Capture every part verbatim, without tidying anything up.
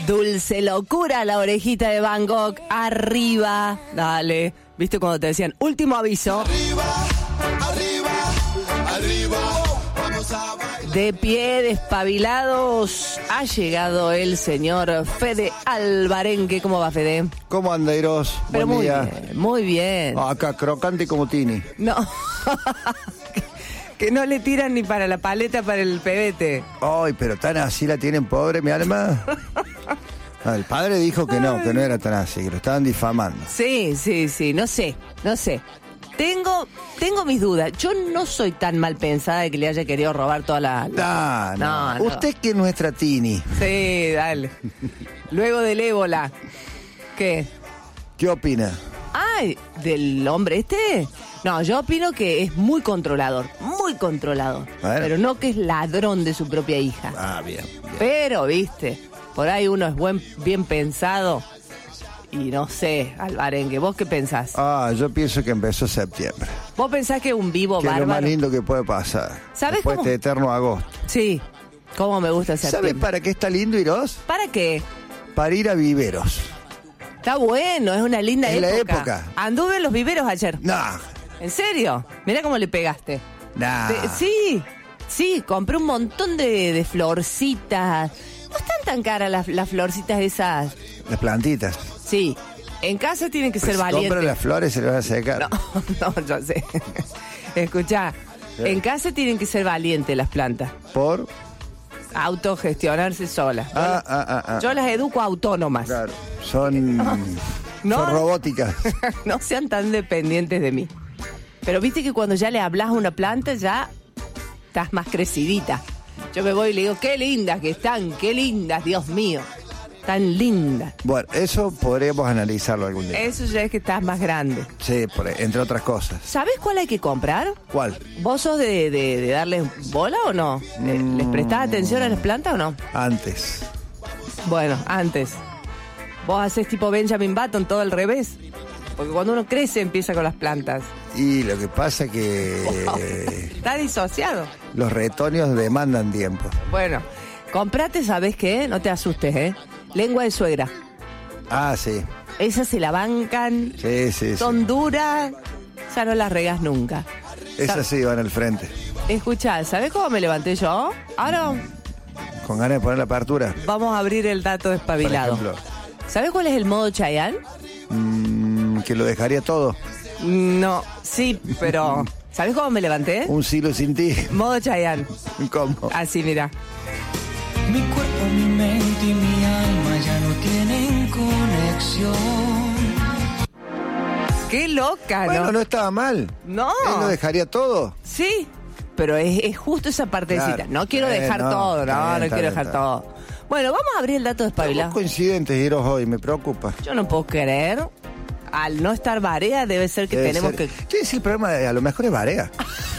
Dulce locura, la orejita de Van Gogh. Arriba, dale. ¿Viste cuando te decían último aviso? Arriba, arriba, arriba. Vamos a bailar. De pie, despabilados, ha llegado el señor Fede Alvarenque. ¿Cómo va, Fede? ¿Cómo andairos? Pero Buen muy día. bien, muy bien. Acá, crocante como Tini. No. Que no le tiran ni para la paleta para el pebete. Ay, pero tan así la tienen, pobre mi alma. No, el padre dijo que no, que no era tan así, que lo estaban difamando. Sí, sí, sí, no sé, no sé. Tengo, tengo mis dudas. Yo no soy tan mal pensada de que le haya querido robar toda la... la... Ah, no, No, no. Usted que es nuestra Tini. Sí, dale. Luego del ébola. ¿Qué? ¿Qué opina? Ay, ¿del hombre este? No, yo opino que es muy controlador, muy controlador. Bueno. Pero no que es ladrón de su propia hija. Ah, bien, bien. Pero, viste, por ahí uno es buen, bien pensado. Y no sé, Alvarengue, ¿vos qué pensás? Ah, yo pienso que empezó septiembre. ¿Vos pensás que un vivo Que es lo bárbaro? más lindo que puede pasar. ¿Sabés Después cómo? de eterno agosto. Sí, cómo me gusta ese ¿Sabes para qué está lindo Iros? ¿Para qué? Para ir a viveros. Está bueno, es una linda Es la época. época. Anduve en los viveros ayer. No, ¿En serio? Mirá cómo le pegaste. nah. De- sí, sí, compré un montón de, de florcitas. No están tan caras las, las florcitas esas. Las plantitas. Sí, en casa tienen que ser Pues si valientes. compra las flores se le van a secar. No, no, yo sé. Escuchá, Sí. en casa tienen que ser valientes las plantas. Por... Autogestionarse solas. Ah, ah, ah, ah. Yo las educo autónomas. Claro, son, No. son robóticas. No sean tan dependientes de mí. Pero viste que cuando ya le hablas a una planta, ya estás más crecidita. Yo me voy y le digo, qué lindas que están, qué lindas, Dios mío. Tan lindas. Bueno, eso podríamos analizarlo algún día. Eso ya es que estás más grande. Sí, por, entre otras cosas. ¿Sabes cuál hay que comprar? ¿Cuál? ¿Vos sos de, de, de darles bola o no? ¿Le- ¿Les prestás atención a las plantas o no? Antes. Bueno, antes. Vos haces tipo Benjamin Button, todo al revés. Porque cuando uno crece empieza con las plantas. Y lo que pasa que Está disociado. los retoños demandan tiempo. Bueno, comprate, ¿sabes qué? No te asustes, ¿eh? Lengua de suegra. Ah, sí. Esas se la bancan, Sí, sí, sí. son duras, ya no las regas nunca. Esas sí van al frente. Escuchá, ¿sabes cómo me levanté yo? Ahora Con ganas de poner la apertura. vamos a abrir el dato Por despabilado. ejemplo. ¿Sabes cuál es el modo Chayanne? Mm, que lo dejaría todo. No, sí, pero ¿sabes cómo me levanté? Un siglo sin ti. Modo Chayanne. ¿Cómo? Así, mira. Mi cuerpo, mi mente y mi alma ya no tienen conexión. Qué loca, ¿no? Bueno, no estaba mal. No. Él lo dejaría todo. Sí, pero es, es justo esa partecita. Claro. No quiero Eh, dejar no, todo, está no, bien, no está quiero bien, dejar está todo. Bueno, vamos a abrir el dato Estamos despabilado. coincidentes, Iros, hoy. Me preocupa. Yo no puedo creer. Al no estar Barea, debe ser que Debe tenemos ser- que... Sí, sí, el problema de- a lo mejor es Barea.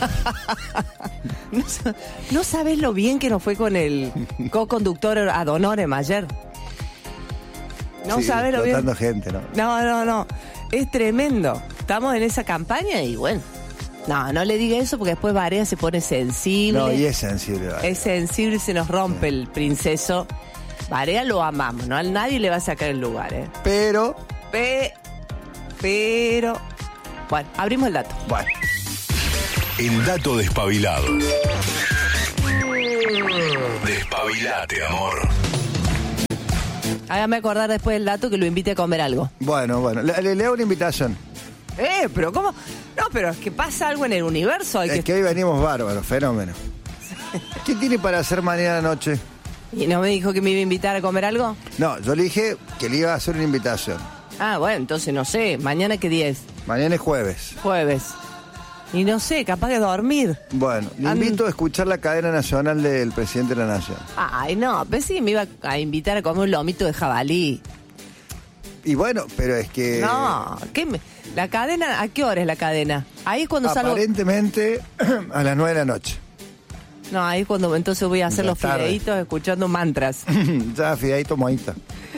No, sa- no sabes lo bien que nos fue con el co-conductor ad honorem ayer. No Sí, sabes lo bien. explotando gente, ¿no? No, no, no. Es tremendo. Estamos en esa campaña y bueno. No, no le diga eso porque después Barea se pone sensible. No, y es sensible. Barea. Es sensible y se nos rompe el princeso. Barea lo amamos, ¿no? A nadie le va a sacar el lugar, ¿eh? Pero, Pe- pero... Bueno, abrimos el dato. bueno. El dato despabilado. Despabilate, amor. Hágame acordar después del dato que lo invite a comer algo. Bueno, bueno. Le, le leo una invitación. Eh, pero ¿cómo? No, pero es que pasa algo en el universo. Hay Es que... que hoy venimos bárbaros, fenómeno. ¿Qué tiene para hacer mañana noche? ¿Y no me dijo que me iba a invitar a comer algo? No, yo le dije que le iba a hacer una invitación. Ah, bueno, entonces no sé. ¿Mañana qué día es? Mañana es jueves. Jueves. Y no sé, capaz de dormir. Bueno, le And- invito a escuchar la cadena nacional del presidente de la Nación. Ay, no, pensé que me iba a invitar a comer un lomito de jabalí. Y bueno, pero es que... No, ¿qué me- ¿la cadena? ¿A qué hora es la cadena? Ahí es cuando salgo... Aparentemente a las nueve de la noche. No, ahí es cuando entonces voy a hacer Ya los tarde. fideitos escuchando mantras. Ya, fideito, moita.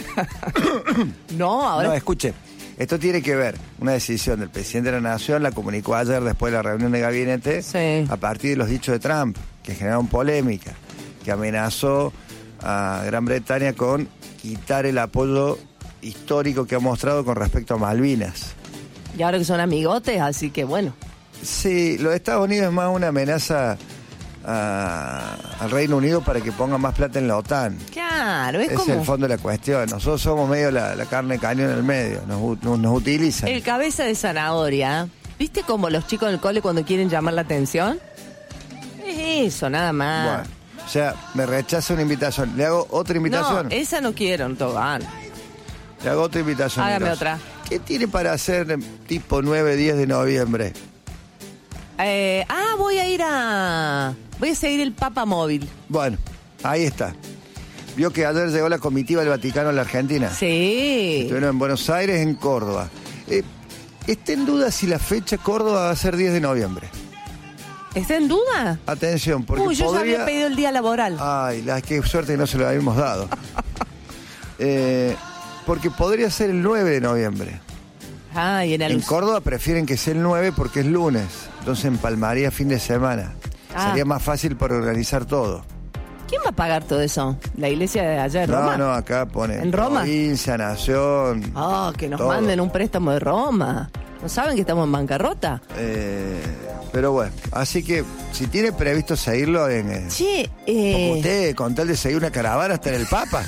No, ahora... No, escuche. Esto tiene que ver, una decisión del presidente de la Nación, la comunicó ayer después de la reunión de gabinete, Sí. a partir de los dichos de Trump, que generaron polémica, que amenazó a Gran Bretaña con quitar el apoyo histórico que ha mostrado con respecto a Malvinas. Y ahora que son amigotes, así que bueno. Sí, los Estados Unidos es más una amenaza a, al Reino Unido para que ponga más plata en la OTAN. Claro, es Ese como es el fondo de la cuestión. Nosotros somos medio la, la carne de cañón en el medio, nos, nos, nos utilizan. el cabeza de zanahoria. ¿Viste como los chicos del cole cuando quieren llamar la atención? Es eso, nada más. Bueno, o sea, me rechaza una invitación. ¿Le hago otra invitación? No, esa no quiero, no Tobán. Le hago otra invitación. Hágame Miros. otra. ¿Qué tiene para hacer tipo nueve, diez de noviembre? Eh, ah, voy a ir a... Voy a seguir el Papa Móvil. Bueno, ahí está. Vio que ayer llegó la comitiva del Vaticano a la Argentina. Sí. Estuvieron en Buenos Aires, en Córdoba. Eh, está en duda si la fecha Córdoba va a ser diez de noviembre. ¿Está en duda? Atención, porque Uy, yo ya podría... había pedido el día laboral. Ay, la, qué suerte que no se lo habíamos dado. eh, porque podría ser el nueve de noviembre. Ah, y en el... En Córdoba prefieren que sea el nueve porque es lunes. Entonces empalmaría fin de semana. Ah. Sería más fácil para organizar todo. ¿Quién va a pagar todo eso? ¿La iglesia de allá de No, Roma? no, acá pone ¿En Roma? provincia, nación. Oh, que nos todo. manden un préstamo de Roma. ¿No saben que estamos en bancarrota? Eh, pero bueno, así que si tiene previsto seguirlo en... eh, Che, porque eh... usted, con tal de seguir una caravana hasta en el Papa.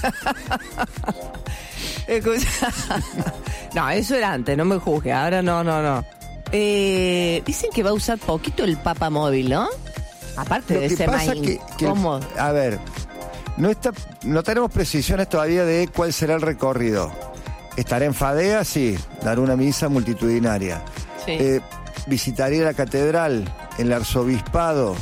Escucha. No, eso era antes, no me juzgue. Ahora no, no, no. Eh, dicen que va a usar poquito el Papa Móvil, ¿no? Aparte Lo de que ser pasa más que, que el- cómodo. a ver, no está, no tenemos precisiones todavía de cuál será el recorrido. Estará en Fadea, sí, dar una misa multitudinaria. Sí. Eh, visitaría la catedral, el arzobispado.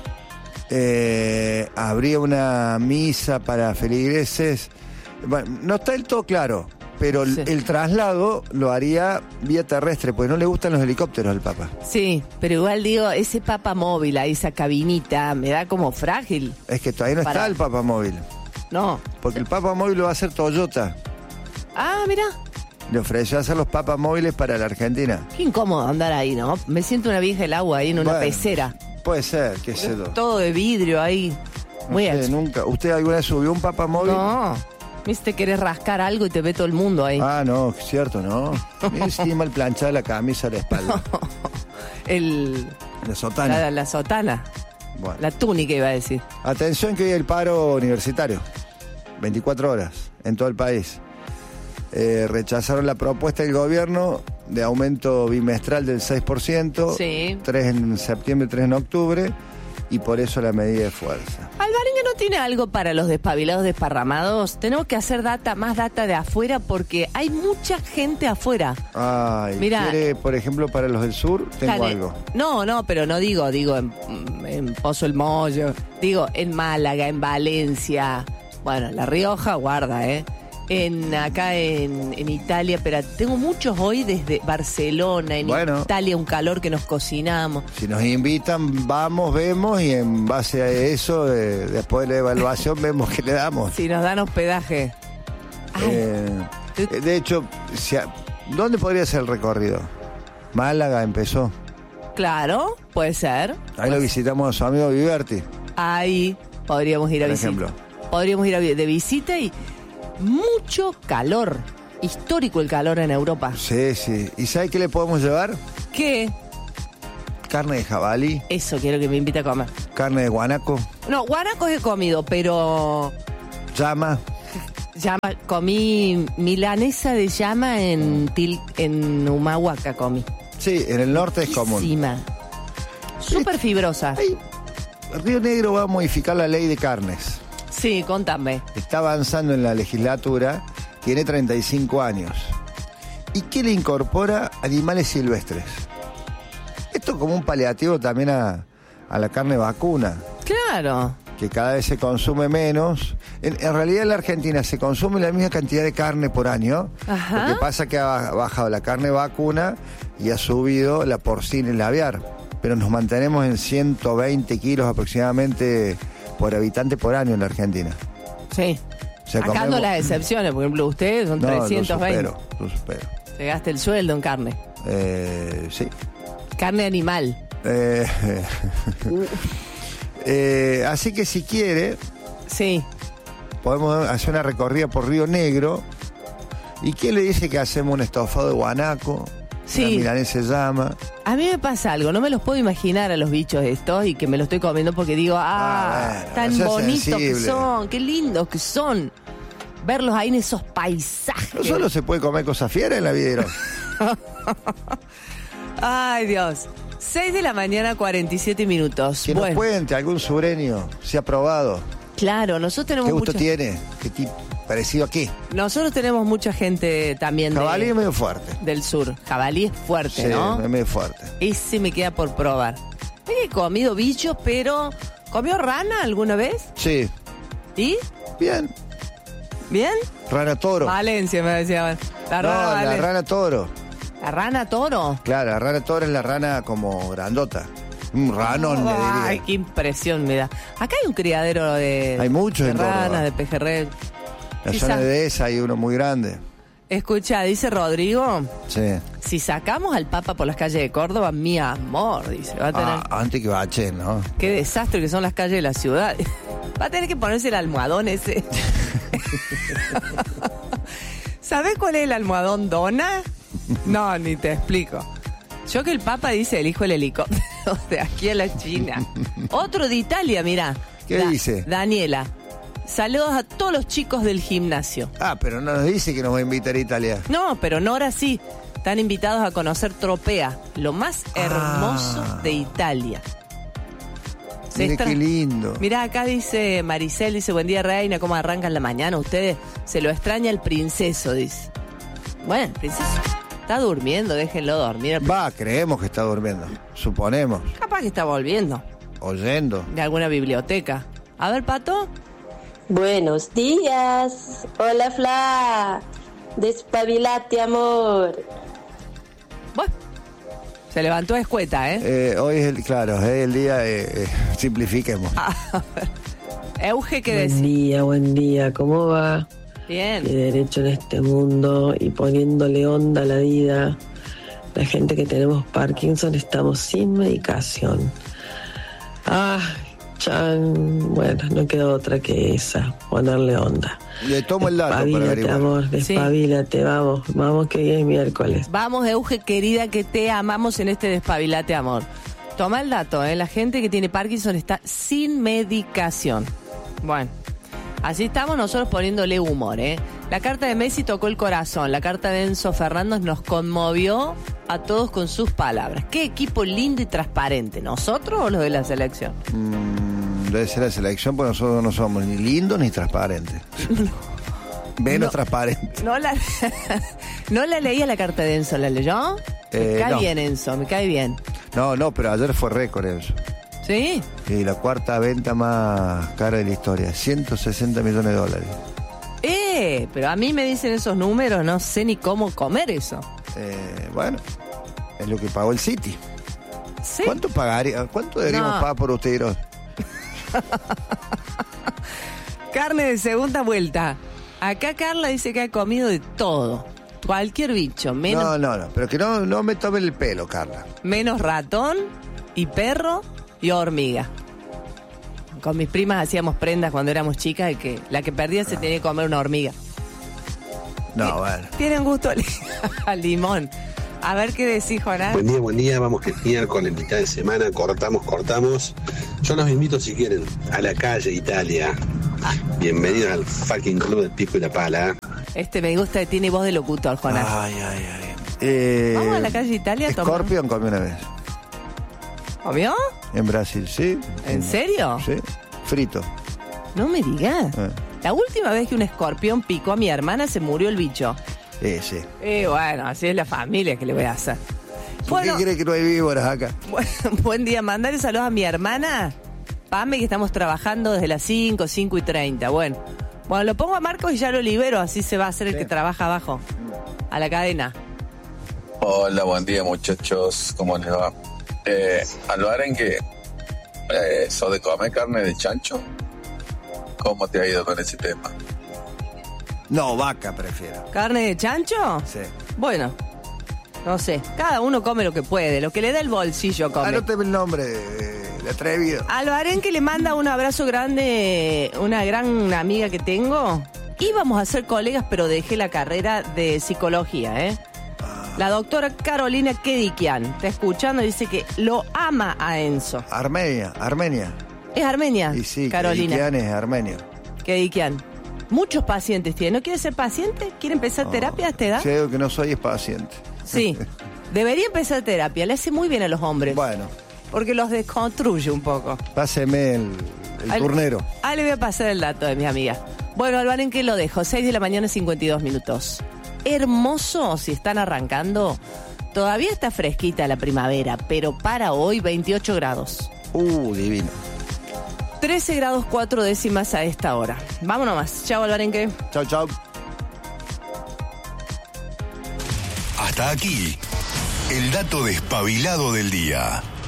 Eh, habría una misa para feligreses. Bueno, no está del todo claro, pero el, Sí. el traslado lo haría vía terrestre, porque no le gustan los helicópteros al Papa. Sí, pero igual digo, ese Papa Móvil, ahí esa cabinita, me da como frágil. Es que todavía no Para- está el Papa Móvil, No. porque el Papa Móvil lo va a hacer Toyota. Ah, mira, Le ofreció hacer los papas móviles para la Argentina. qué incómodo andar ahí, ¿no? Me siento una vieja del agua ahí en una Bueno, pecera. Puede ser, qué sé yo. Todo de vidrio ahí. No Muy sé, ex- nunca. ¿Usted alguna vez subió un papa móvil? No. Viste, querés rascar algo y te ve todo el mundo ahí. Ah, no, es cierto, ¿no? Mire si tiene mal planchada la camisa a la espalda. El, La sotana. la, la sotana. Bueno. La túnica iba a decir. Atención que hoy hay el paro universitario. veinticuatro horas en todo el país. Eh, rechazaron la propuesta del gobierno de aumento bimestral del seis por ciento. Sí. tres en septiembre, tres en octubre. Y por eso la medida de fuerza. Alvarenga no tiene algo para los despabilados desparramados. Tenemos que hacer data, más data de afuera porque hay mucha gente afuera. Ay, Mira. ¿quiere, por ejemplo, para los del sur? Tengo Dale. algo. No, no, pero no digo, digo en, en Pozo el Mollo, digo en Málaga, en Valencia, bueno, La Rioja, guarda, ¿eh? En, acá en, en Italia, pero tengo muchos hoy desde Barcelona, en Bueno. Italia, un calor que nos cocinamos. Si nos invitan, vamos, vemos y en base a eso, eh, después de la evaluación, vemos qué le damos. Si nos dan hospedaje. Ay, Eh, eh, de hecho, si a- ¿dónde podría ser el recorrido? Málaga empezó. claro, puede ser. Ahí lo visitamos a su amigo Viverti. Ahí podríamos ir a Por visitar. ejemplo. Podríamos ir a vi- de visita y mucho calor. Histórico el calor en Europa. Sí, sí. ¿Y sabe qué le podemos llevar? ¿Qué? Carne de jabalí, Eso quiero que me invite a comer. carne de guanaco, No, guanacos he comido, pero llama. llama, comí milanesa de llama en Til, en Humahuaca comí. Sí, en el norte es común. Riquísima. Súper fibrosa. Ay, Río Negro va a modificar la ley de carnes. Sí, contame. Está avanzando en la legislatura, tiene treinta y cinco años. ¿Y qué le incorpora? Animales silvestres. Esto como un paliativo también a, a la carne vacuna, Claro. que cada vez se consume menos. En, en realidad en la Argentina se consume la misma cantidad de carne por año. Ajá. Lo que pasa es que ha bajado la carne vacuna y ha subido la porcina y la aviar. Pero nos mantenemos en ciento veinte kilos aproximadamente por habitante por año en la Argentina. Sí. O sea, Sacando comemos- las excepciones, por ejemplo, ustedes son No, trescientos veinte. lo supero, lo supero. Se gasta el sueldo en carne. Eh, sí. Carne animal. Eh, eh, así que si quiere, Sí. podemos hacer una recorrida por Río Negro. ¿Y quién le dice que hacemos un estofado de guanaco? Sí. Una milanesa se llama. A mí me pasa algo, no me los puedo imaginar a los bichos estos y que me los estoy comiendo porque digo, ah, Ah, bueno, tan no seas bonitos que sensible. son, qué lindos que son. Verlos ahí en esos paisajes. No solo se puede comer cosas fieras en la vida. Ay, Dios. seis de la mañana, cuarenta y siete minutos. Que nos Bueno, cuente algún sureño, si ha probado. claro, nosotros tenemos ¿Qué gusto mucha, tiene? ¿Qué tipo? ¿Parecido a qué? nosotros tenemos mucha gente también de- Jabalí es medio fuerte. del sur. Jabalí es fuerte, Sí, ¿no? es medio fuerte. Ese me queda por probar. He comido bichos, pero... ¿Comió rana alguna vez? Sí, ¿Y? bien. ¿Bien? Rana toro. Valencia me decían. La No, rana, la Vale- rana toro. la rana toro. Claro, la rana toro es la rana como grandota. Un ranón, le diría. Ay, qué impresión me da. Acá hay un criadero de, Hay muchos de en Córdoba. ranas, de pejerrey. La Sí, zona sa- de esa hay uno muy grande. Escucha, dice Rodrigo, Sí. si sacamos al Papa por las calles de Córdoba, mi amor, dice, va a tener... Ah, antes que bache, ¿no? Qué desastre que son las calles de la ciudad. Va a tener que ponerse el almohadón ese. ¿Sabés cuál es el almohadón Dona? No, ni te explico. Yo que el Papa dice elijo el helicóptero de aquí a la China. Otro de Italia, mirá. ¿Qué dice? Daniela. Saludos a todos los chicos del gimnasio. Ah, pero no nos dice que nos va a invitar a Italia. No, pero Nora sí. Están invitados a conocer Tropea, lo más hermoso Ah. de Italia. Se Mire extra- qué lindo. Mirá, acá dice Maricel, dice, buen día reina, ¿cómo arrancan la mañana? Ustedes se lo extraña el princeso, dice. Bueno, el princeso está durmiendo, déjenlo dormir. Va, creemos que está durmiendo. Suponemos. Capaz que está volviendo Oyendo. de alguna biblioteca. A ver, Pato. Buenos días. Hola, Fla. Despabilate, amor. Bueno, se levantó escueta, ¿eh? Eh, hoy es el, claro, es el día, eh, eh, simplifiquemos. A ver. Euge, ¿qué Buen decís? día, buen día, ¿cómo va? Bien. Qué derecho en este mundo y poniéndole onda a la vida. La gente que tenemos Parkinson estamos sin medicación. Ah, chan, bueno, no queda otra que esa, ponerle onda. Le tomo el dato para Despabilate, averiguar. amor, despabilate, vamos, vamos que hoy es miércoles. Vamos, Euge, querida, que te amamos en este despabilate, amor. Toma el dato, ¿eh? La gente que tiene Parkinson está sin medicación. Bueno, así estamos nosotros poniéndole humor, ¿eh? La carta de Messi tocó el corazón. La carta de Enzo Fernández nos conmovió a todos con sus palabras. Qué equipo lindo y transparente. ¿Nosotros o los de la selección? Mm, debe ser la selección, porque nosotros no somos ni lindos ni transparentes. Menos No. transparentes. No la, no la leía la carta de Enzo, ¿la leyó? Me Eh, cae no. bien, Enzo, me cae bien. No, no, pero ayer fue récord eso. ¿Sí? Y la cuarta venta más cara de la historia, ciento sesenta millones de dólares. Eh, pero a mí me dicen esos números, no sé ni cómo comer eso. Eh, bueno, es lo que pagó el City. ¿Sí? ¿Cuánto pagaría? ¿Cuánto deberíamos No. pagar por ustedes? Carne de segunda vuelta. Acá Carla dice que ha comido de todo. Cualquier bicho, menos, No, no, no, pero que no, no me tomen el pelo, Carla. menos ratón y perro y hormiga. Con mis primas hacíamos prendas cuando éramos chicas de que la que perdía se tenía que comer una hormiga. No, bueno. Tienen gusto a li- a limón. A ver qué decís, Jonás. Buen día, buen día, vamos que es miércoles, mitad de semana, cortamos, cortamos. Yo los invito si quieren a la calle Italia. Bienvenidos al fucking club del pico y la pala. Este me gusta, tiene voz de locutor, Jonás. Ay, ay, ay. Eh, Vamos a la calle Italia a tomar. Scorpion comí una vez. ¿Comió? En Brasil, sí. ¿En serio? Sí. Frito. No me digas. Eh. La última vez que un escorpión picó a mi hermana se murió el bicho. Eh, sí. Y bueno, así es la familia que le voy a hacer. ¿Por Bueno, qué cree que no hay víboras acá? bu- buen día, mandarle saludos a mi hermana Pame, que estamos trabajando desde las cinco, cinco y treinta. Bueno, bueno, lo pongo a Marcos y ya lo libero, así se va a hacer el Sí. que trabaja abajo, a la cadena. Hola, buen día muchachos, ¿cómo les va? Eh, al arenque, eh, ¿sos de comer carne de chancho? ¿Cómo te ha ido con ese tema? No, vaca prefiero. ¿Carne de chancho? Sí. Bueno, no sé, cada uno come lo que puede, lo que le da el bolsillo come. Anóteme el nombre de, de De atrevido. Alvarenque le manda un abrazo grande, una gran amiga que tengo. Íbamos a ser colegas, pero dejé la carrera de psicología, ¿eh? La doctora Carolina Kedikian está escuchando y dice que lo ama a Enzo. Armenia, Armenia. ¿Es Armenia? Y sí, Carolina. Kedikian es armenio. Kedikian. Muchos pacientes tiene. ¿No quiere ser paciente? ¿Quiere empezar No, terapia a esta edad? Si algo que no soy es paciente. Sí. Debería empezar terapia. Le hace muy bien a los hombres. Bueno. Porque los desconstruye un poco. Páseme el, el Al- turnero. Ah, le voy a pasar el dato de mi amiga. Bueno, Alvarenque lo dejo. seis de la mañana, cincuenta y dos minutos. Hermoso si están arrancando. Todavía está fresquita la primavera, pero para hoy veintiocho grados. Uh, divino. trece grados cuatro décimas a esta hora. Vámonos más. Chao, Alvarenque. Chau, chau. Hasta aquí, el dato despabilado del día.